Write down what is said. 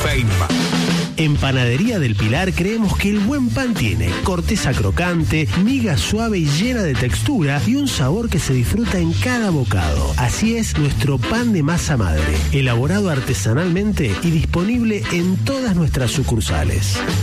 Feynman. En Panadería del Pilar creemos que el buen pan tiene corteza crocante, miga suave y llena de textura y un sabor que se disfruta en cada bocado. Así es nuestro pan de masa madre, elaborado artesanalmente y disponible en todas nuestras sucursales.